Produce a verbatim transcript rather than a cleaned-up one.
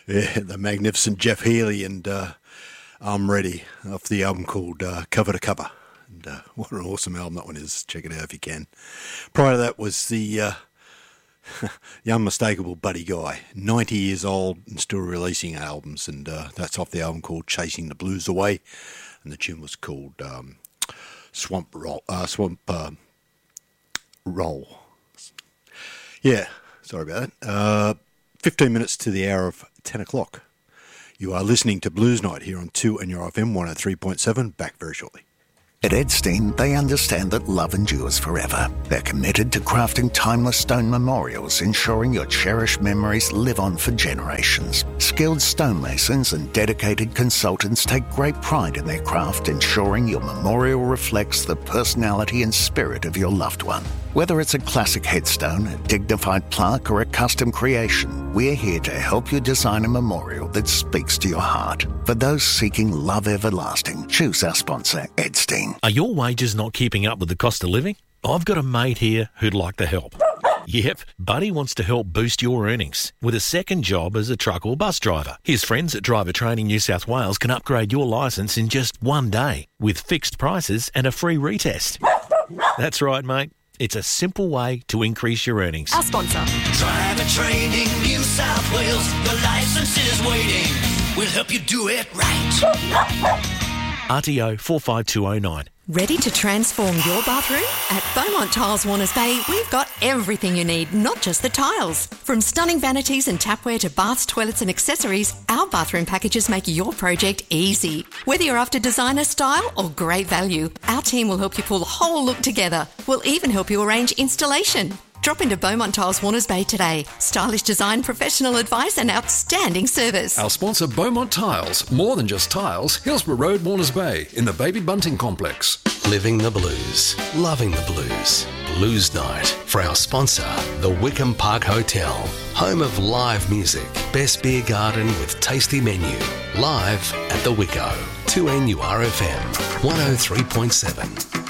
Yeah, the magnificent Jeff Healey and uh, I'm Ready off the album called uh, Cover to Cover. And uh, what an awesome album that one is. Check it out if you can. Prior to that was the, uh, the unmistakable Buddy Guy, ninety years old and still releasing albums. And uh, that's off the album called Chasing the Blues Away. And the tune was called um, Swamp Roll. Uh, Swamp uh, Roll. Yeah, sorry about that. Uh, fifteen minutes to the hour of ten o'clock. You are listening to Blues Night here on two N U R F M one oh three point seven. Back very shortly. At Edstein, they understand that love endures forever. They're committed to crafting timeless stone memorials, ensuring your cherished memories live on for generations. Skilled stonemasons and dedicated consultants take great pride in their craft, ensuring your memorial reflects the personality and spirit of your loved one. Whether it's a classic headstone, a dignified plaque, or a custom creation, we're here to help you design a memorial that speaks to your heart. For those seeking love everlasting, choose our sponsor, Edstein. Are your wages not keeping up with the cost of living? I've got a mate here who'd like to help. Yep, Buddy wants to help boost your earnings with a second job as a truck or bus driver. His friends at Driver Training New South Wales can upgrade your licence in just one day with fixed prices and a free retest. That's right, mate. It's a simple way to increase your earnings. Our sponsor. Driver Training New South Wales. Your licence is waiting. We'll help you do it right. R T O four five two oh nine. Ready to transform your bathroom? At Beaumont Tiles Warners Bay, we've got everything you need, not just the tiles. From stunning vanities and tapware to baths, toilets and accessories, our bathroom packages make your project easy. Whether you're after designer style or great value, our team will help you pull the whole look together. We'll even help you arrange installation. Drop into Beaumont Tiles Warners Bay today. Stylish design, professional advice and outstanding service. Our sponsor Beaumont Tiles. More than just tiles. Hillsborough Road, Warners Bay in the Baby Bunting Complex. Living the blues. Loving the blues. Blues Night for our sponsor, the Wickham Park Hotel. Home of live music. Best beer garden with tasty menu. Live at the Wicko. two N U R F M one oh three point seven.